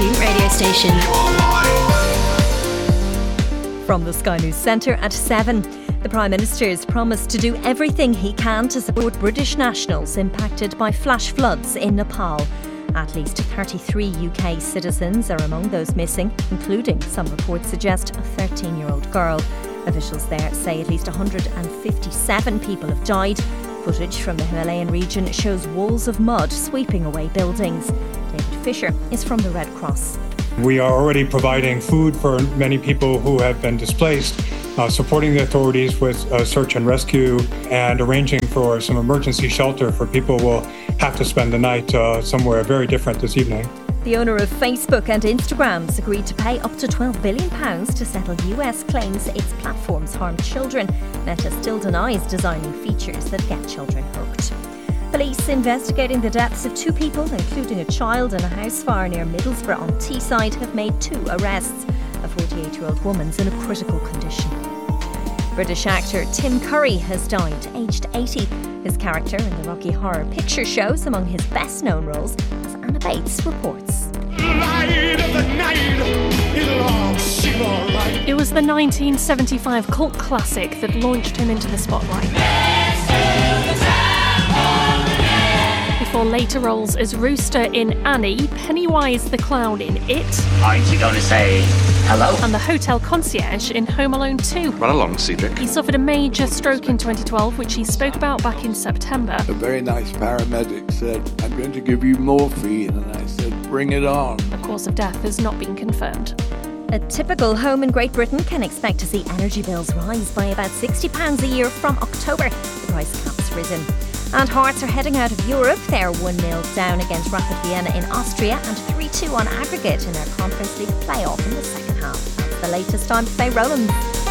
student radio station. From the Sky News Centre at 7. The Prime Minister's promised to do everything he can to support British nationals impacted by flash floods in Nepal. At least 33 UK citizens are among those missing, including, some reports suggest, a 13-year-old girl. Officials there say at least 157 people have died. Footage from the Himalayan region shows walls of mud sweeping away buildings. David Fisher is from the Red Cross. We are already providing food for many people who have been displaced, supporting the authorities with search and rescue, and arranging for some emergency shelter for people who will have to spend the night somewhere very different this evening. The owner of Facebook and Instagram has agreed to pay up to £12 billion to settle US claims its platforms harm children. Meta still denies designing features that get children hooked. Police investigating the deaths of 2 people, including a child, in a house fire near Middlesbrough on Teesside have made 2 arrests. A 48-year-old woman's in a critical condition. British actor Tim Curry has died, aged 80. His character in the Rocky Horror Picture Show is among his best-known roles, as Anna Bates reports. It was the 1975 cult classic that launched him into the spotlight. Before later roles as Rooster in Annie, Pennywise the Clown in It, Aren't you going to say hello? and the hotel concierge in Home Alone 2. Run along, Cedric. He suffered a major stroke in 2012, which he spoke about back in September. A very nice paramedic said, "I'm going to give you morphine," and I said, "Bring it on." The cause of death has not been confirmed. A typical home in Great Britain can expect to see energy bills rise by about £60 a year from October. The price cap's risen. And Hearts are heading out of Europe. They're 1-0 down against Rapid Vienna in Austria and 3-2 on aggregate in their Conference League playoff in the second half. That's the latest. I'm Faye Rowlands.